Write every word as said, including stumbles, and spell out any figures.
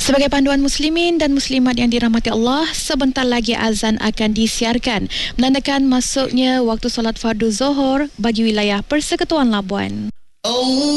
Sebagai panduan muslimin dan muslimat yang dirahmati Allah, sebentar lagi azan akan disiarkan, menandakan masuknya waktu solat fardu Zuhur bagi wilayah Persekutuan Labuan.